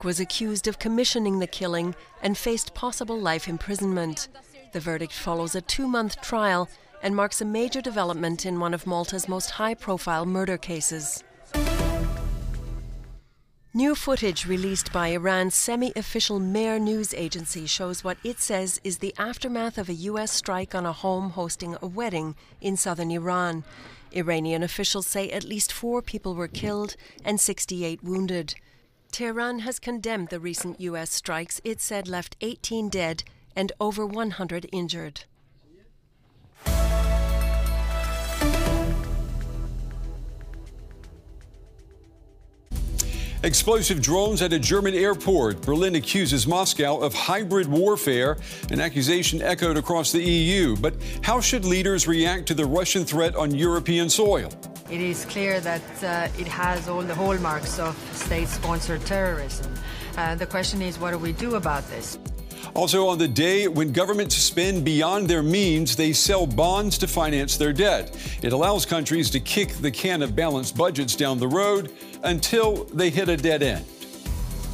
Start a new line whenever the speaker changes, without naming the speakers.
was accused of commissioning the killing and faced possible life imprisonment. The verdict follows a 2-month trial and marks a major development in one of Malta's most high-profile murder cases. New footage released by Iran's semi-official Mehr news agency shows what it says is the aftermath of a U.S. strike on a home hosting a wedding in southern Iran. Iranian officials say at least 4 people were killed and 68 wounded. Tehran has condemned the recent U.S. strikes it said left 18 dead and over 100 injured.
Explosive drones at a German airport. Berlin accuses Moscow of hybrid warfare, an accusation echoed across the EU. But how should leaders react to the Russian threat on European soil?
It is clear that it has all the hallmarks of state-sponsored terrorism. The question is, what do we do about this?
Also, on the day when governments spend beyond their means, they sell bonds to finance their debt. It allows countries to kick the can of balanced budgets down the road until they hit a dead end.